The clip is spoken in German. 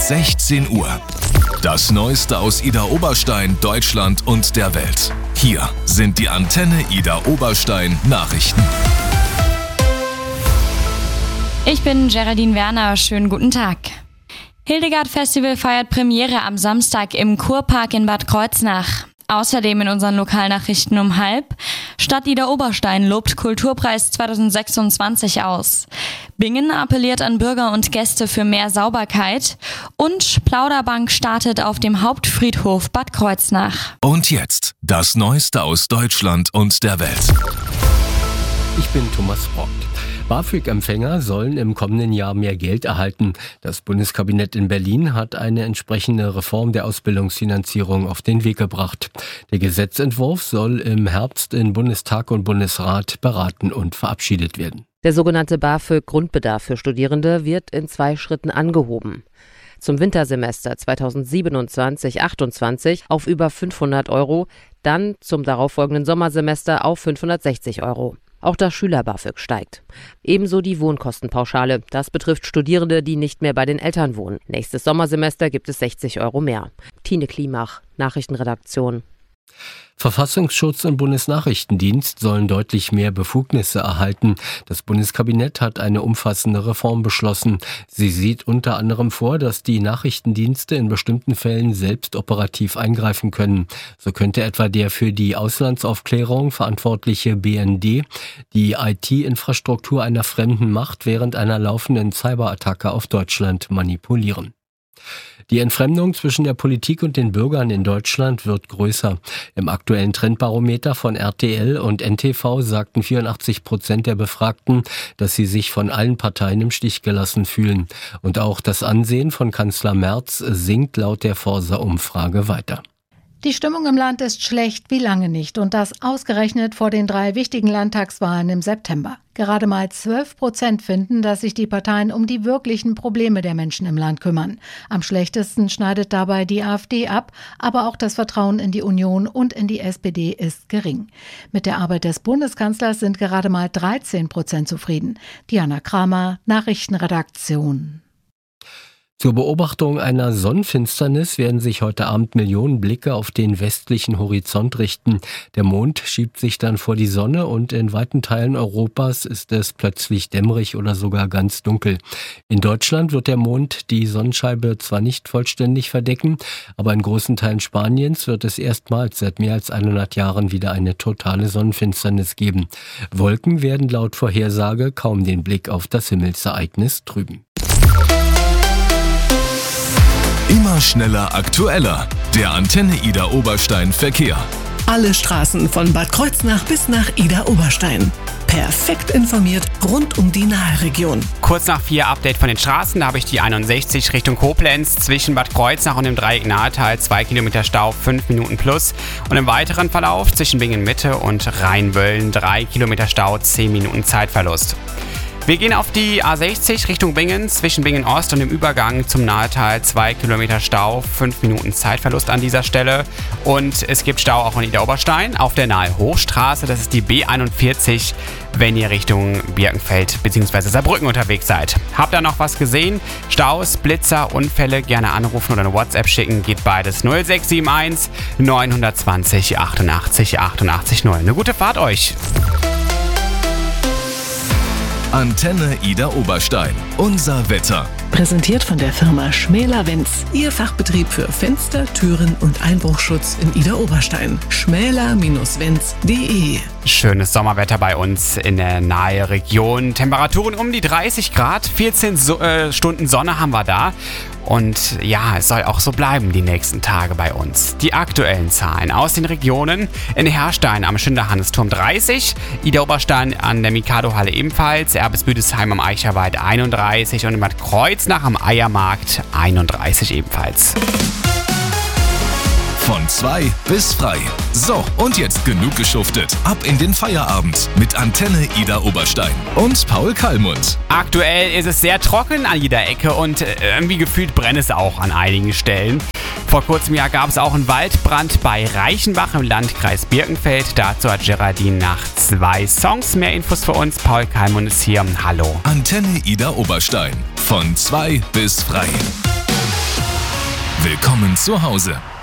16 Uhr. Das Neueste aus Idar-Oberstein, Deutschland und der Welt. Hier sind die Antenne Idar-Oberstein Nachrichten. Ich bin Geraldine Werner, schönen guten Tag. Hildegard Festival feiert Premiere am Samstag im Kurpark in Bad Kreuznach. Außerdem in unseren Lokalnachrichten um 12:30. Stadt Idar-Oberstein lobt Kulturpreis 2026 aus. Bingen appelliert an Bürger und Gäste für mehr Sauberkeit. Und Plauderbank startet auf dem Hauptfriedhof Bad Kreuznach. Und jetzt das Neueste aus Deutschland und der Welt. Ich bin Thomas Brockt. BAföG-Empfänger sollen im kommenden Jahr mehr Geld erhalten. Das Bundeskabinett in Berlin hat eine entsprechende Reform der Ausbildungsfinanzierung auf den Weg gebracht. Der Gesetzentwurf soll im Herbst in Bundestag und Bundesrat beraten und verabschiedet werden. Der sogenannte BAföG-Grundbedarf für Studierende wird in 2 Schritten angehoben. Zum Wintersemester 2027/28 auf über 500 Euro, dann zum darauffolgenden Sommersemester auf 560 Euro. Auch das Schüler-BAföG steigt. Ebenso die Wohnkostenpauschale. Das betrifft Studierende, die nicht mehr bei den Eltern wohnen. Nächstes Sommersemester gibt es 60 Euro mehr. Tine Klimach, Nachrichtenredaktion. Verfassungsschutz und Bundesnachrichtendienst sollen deutlich mehr Befugnisse erhalten. Das Bundeskabinett hat eine umfassende Reform beschlossen. Sie sieht unter anderem vor, dass die Nachrichtendienste in bestimmten Fällen selbst operativ eingreifen können. So könnte etwa der für die Auslandsaufklärung verantwortliche BND die IT-Infrastruktur einer fremden Macht während einer laufenden Cyberattacke auf Deutschland manipulieren. Die Entfremdung zwischen der Politik und den Bürgern in Deutschland wird größer. Im aktuellen Trendbarometer von RTL und NTV sagten 84% der Befragten, dass sie sich von allen Parteien im Stich gelassen fühlen. Und auch das Ansehen von Kanzler Merz sinkt laut der Forsa-Umfrage weiter. Die Stimmung im Land ist schlecht wie lange nicht und das ausgerechnet vor den 3 wichtigen Landtagswahlen im September. Gerade mal 12% finden, dass sich die Parteien um die wirklichen Probleme der Menschen im Land kümmern. Am schlechtesten schneidet dabei die AfD ab, aber auch das Vertrauen in die Union und in die SPD ist gering. Mit der Arbeit des Bundeskanzlers sind gerade mal 13% zufrieden. Diana Kramer, Nachrichtenredaktion. Zur Beobachtung einer Sonnenfinsternis werden sich heute Abend Millionen Blicke auf den westlichen Horizont richten. Der Mond schiebt sich dann vor die Sonne und in weiten Teilen Europas ist es plötzlich dämmerig oder sogar ganz dunkel. In Deutschland wird der Mond die Sonnenscheibe zwar nicht vollständig verdecken, aber in großen Teilen Spaniens wird es erstmals seit mehr als 100 Jahren wieder eine totale Sonnenfinsternis geben. Wolken werden laut Vorhersage kaum den Blick auf das Himmelsereignis trüben. Immer schneller, aktueller. Der Antenne Idar-Oberstein Verkehr. Alle Straßen von Bad Kreuznach bis nach Idar-Oberstein. Perfekt informiert rund um die Nahregion. Kurz nach 4 Update von den Straßen, da habe ich die 61 Richtung Koblenz zwischen Bad Kreuznach und dem Dreieck Nahetal 2 Kilometer Stau, 5 Minuten plus. Und im weiteren Verlauf zwischen Bingen Mitte und Rheinwöllen 3 Kilometer Stau, 10 Minuten Zeitverlust. Wir gehen auf die A60 Richtung Bingen, zwischen Bingen Ost und dem Übergang zum Nahetal 2 Kilometer Stau, 5 Minuten Zeitverlust an dieser Stelle. Und es gibt Stau auch in Idar-Oberstein auf der Nahe Hochstraße, das ist die B41, wenn ihr Richtung Birkenfeld bzw. Saarbrücken unterwegs seid. Habt ihr noch was gesehen? Staus, Blitzer, Unfälle, gerne anrufen oder eine WhatsApp schicken, geht beides 0671 920 88 88 0. Eine gute Fahrt euch! Antenne Idar-Oberstein. Unser Wetter. Präsentiert von der Firma Schmäler-Wenz. Ihr Fachbetrieb für Fenster, Türen und Einbruchschutz in Idar-Oberstein. schmäler-wenz.de. Schönes Sommerwetter bei uns in der nahe Region. Temperaturen um die 30 Grad, 14 Stunden Sonne haben wir da. Und ja, es soll auch so bleiben die nächsten Tage bei uns. Die aktuellen Zahlen aus den Regionen: in Herrstein am Schinderhannesturm 30, Idar-Oberstein an der Mikado-Halle ebenfalls, Erbesbüdesheim am Eicherwald 31 und in Bad Kreuznach am Eiermarkt 31 ebenfalls. Von 2 bis frei. So, und jetzt genug geschuftet. Ab in den Feierabend mit Antenne Idar-Oberstein und Paul Kallmund. Aktuell ist es sehr trocken an jeder Ecke und irgendwie gefühlt brennt es auch an einigen Stellen. Vor kurzem Jahr gab es auch einen Waldbrand bei Reichenbach im Landkreis Birkenfeld. Dazu hat Geraldine nach 2 Songs mehr Infos für uns. Paul Kallmund ist hier. Hallo. Antenne Idar-Oberstein. Von 2 bis frei. Willkommen zu Hause.